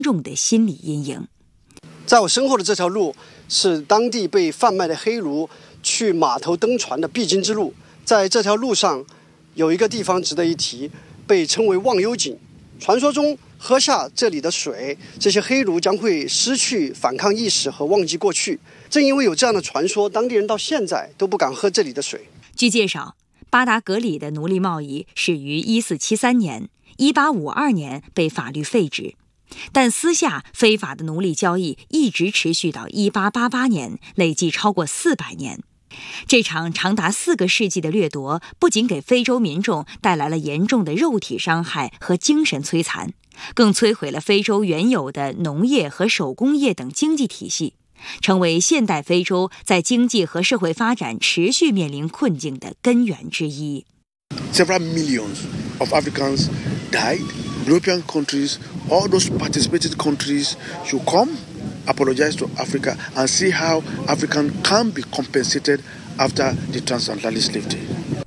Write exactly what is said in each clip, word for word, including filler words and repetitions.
重的心理阴影。 在我身后的这条路是当地被贩卖的黑奴去码头登船的必经之路。在这条路上有一个地方值得一提，被称为忘忧井。传说中喝下这里的水，这些黑奴将会失去反抗意识和忘记过去。正因为有这样的传说，当地人到现在都不敢喝这里的水。 据介绍，巴达格里的奴隶贸易始于一四七三年，一八五二年被法律废止，但私下非法的奴隶交易一直持续到一八八八年，累计超过四百年。这场长达四个世纪的掠夺，不仅给非洲民众带来了严重的肉体伤害和精神摧残，更摧毁了非洲原有的农业和手工业等经济体系，成为现代非洲在经济和社会发展持续面临困境的根源之一。 Several millions of Africans died. European countries, all those participating countries should come, apologize to Africa and see how African can be compensated after the transatlantic slave trade.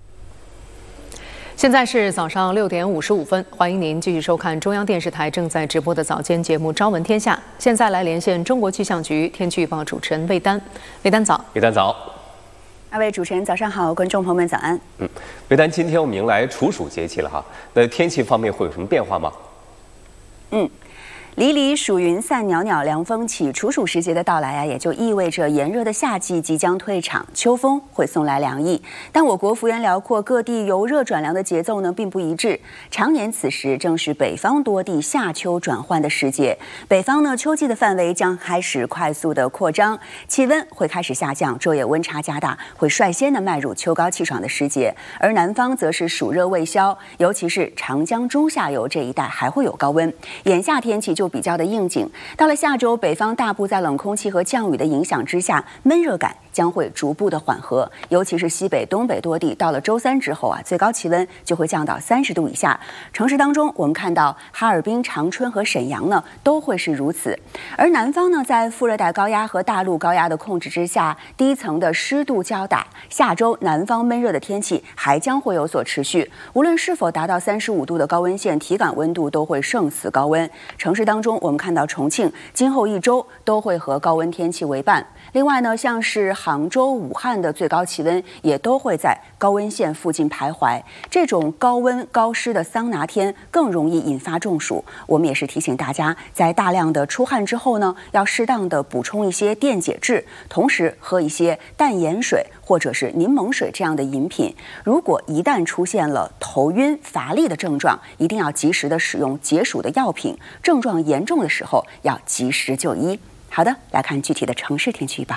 现在是早上六点五十五分，欢迎您继续收看中央电视台正在直播的早间节目《朝闻天下》。现在来连线中国气象局天气预报主持人魏丹。魏丹早。 魏丹早。 二位主持人早上好，观众朋友们早安。 嗯，魏丹，今天我们迎来处暑节气了哈，那天气方面会有什么变化吗？ 嗯。离离暑云散，袅袅凉风起。处暑时节的到来啊，也就意味着炎热的夏季即将退场，秋风会送来凉意。但我国幅员辽阔，各地由热转凉的节奏呢并不一致。常年此时正是北方多地夏秋转换的时节，北方呢秋季的范围将开始快速的扩张，气温会开始下降，昼夜温差加大，会率先的迈入秋高气爽的时节。而南方则是暑热未消，尤其是长江中下游这一带还会有高温。眼下天气就比较的应景，到了下周，北方大部在冷空气和降雨的影响之下，闷热感将会逐步的缓和，尤其是西北、东北多地，到了周三之后啊，最高气温就会降到三十度以下。城市当中，我们看到哈尔滨、长春和沈阳呢，都会是如此。而南方呢，在副热带高压和大陆高压的控制之下，低层的湿度较大，下周南方闷热的天气还将会有所持续。无论是否达到三十五度的高温线，体感温度都会胜似高温。城市当中，我们看到重庆今后一周都会和高温天气为伴。另外呢，像是杭州、武汉的最高气温也都会在高温线附近徘徊。这种高温高湿的桑拿天更容易引发中暑。我们也是提醒大家，在大量的出汗之后呢，要适当的补充一些电解质，同时喝一些淡盐水或者是柠檬水这样的饮品。如果一旦出现了头晕、乏力的症状，一定要及时的使用解暑的药品。症状严重的时候要及时就医。好的，来看具体的城市天气预报。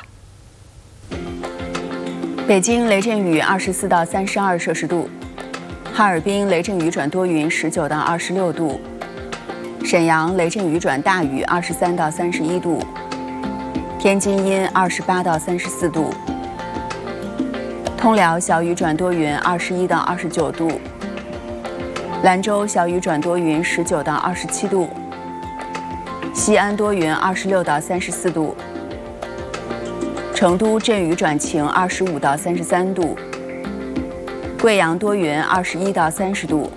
北京雷阵雨二十四到三十二摄氏度，哈尔滨雷阵雨转多云十九到二十六度，沈阳雷阵雨转大雨二十三到三十一度，天津阴二十八到三十四度，通辽小雨转多云二十一到二十九度，兰州小雨转多云十九到二十七度，西安多云二十六到三十四度，成都阵雨转晴二十五到三十三度，贵阳多云二十一到三十度，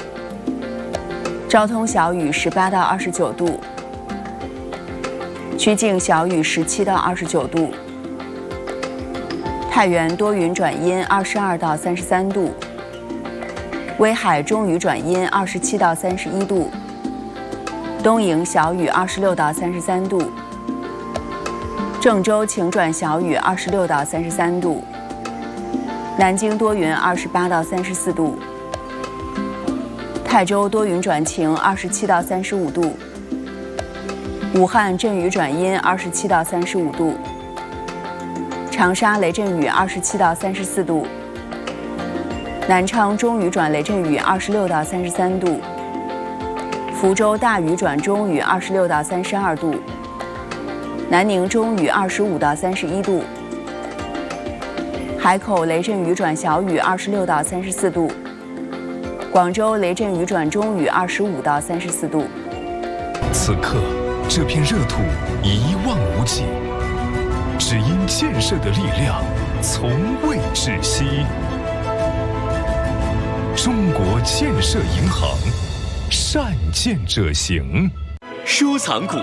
昭通小雨十八到二十九度，曲靖小雨十七到二十九度，太原多云转阴二十二到三十三度，威海中雨转阴二十七到三十一度，东营小雨二十六到三十三度，郑州晴转小雨二十六到三十三度，南京多云二十八到三十四度，泰州多云转晴二十七到三十五度，武汉阵雨转阴二十七到三十五度，长沙雷阵雨二十七到三十四度，南昌中雨转雷阵雨二十六到三十三度，福州大雨转中雨二十六到三十二度，南宁中雨二十五到三十一度，海口雷阵雨转小雨二十六到三十四度，广州雷阵雨转中雨二十五到三十四度。 此刻，这片热土一望无际，只因建设的力量从未止息。中国建设银行，善建者行。 收藏古